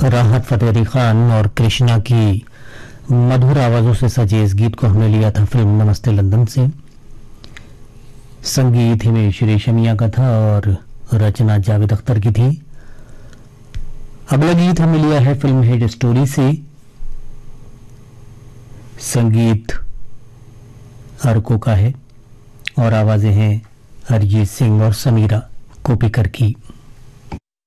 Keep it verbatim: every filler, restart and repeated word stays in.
राहत फतेह अली खान और कृष्णा की मधुर आवाजों से सजे इस गीत को हमने लिया था फिल्म नमस्ते लंदन से। संगीत हिमेश रेशमिया का था और रचना जावेद अख्तर की थी। अगला गीत हमने लिया है फिल्म हेड स्टोरी से। संगीत अर्को का है और आवाजें हैं अरिजीत सिंह और समीरा कोपिकर की।